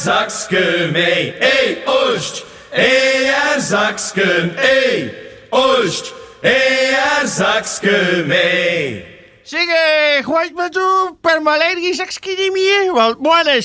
Zakskemee, ei ost, Zakskemee, ei ost, Zakskemee. Sige, hvaldt mig du, Palmalergisakski nimi, moales